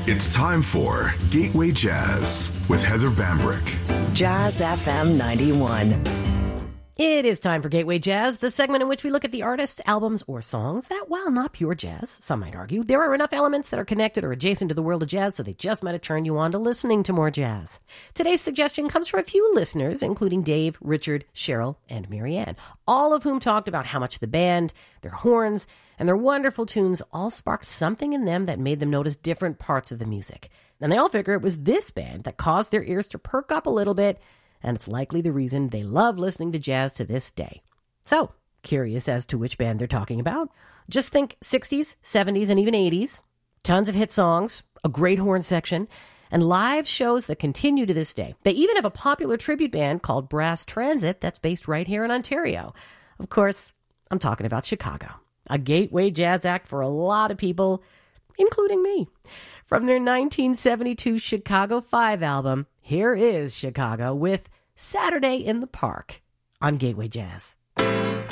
It's time for Gateway Jazz with Heather Bambrick. Jazz FM 91. It is time for Gateway Jazz, the segment in which we look at the artists, albums, or songs that, while not pure jazz, some might argue, there are enough elements that are connected or adjacent to the world of jazz, so they just might have turned you on to listening to more jazz. Today's suggestion comes from a few listeners, including Dave, Richard, Cheryl, and Marianne, all of whom talked about how much the band, their horns, and their wonderful tunes all sparked something in them that made them notice different parts of the music. And they all figure it was this band that caused their ears to perk up a little bit, and it's likely the reason they love listening to jazz to this day. So, curious as to which band they're talking about? Just think 60s, 70s, and even 80s. Tons of hit songs, a great horn section, and live shows that continue to this day. They even have a popular tribute band called Brass Transit that's based right here in Ontario. Of course, I'm talking about Chicago, a gateway jazz act for a lot of people, including me. From their 1972 Chicago 5 album, here is Chicago with Saturday in the Park on Gateway Jazz.